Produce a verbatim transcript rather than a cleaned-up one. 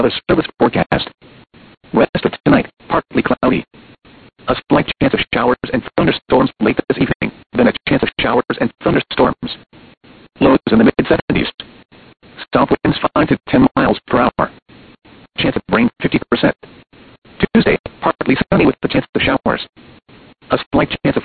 weather service forecast. Rest of tonight, partly cloudy. A slight chance of showers and thunderstorms late this evening, then a chance of showers and thunderstorms. Lows in the mid seventies. South winds five to ten miles per hour. Chance of rain fifty percent. Tuesday, partly sunny with the chance of showers. A slight chance of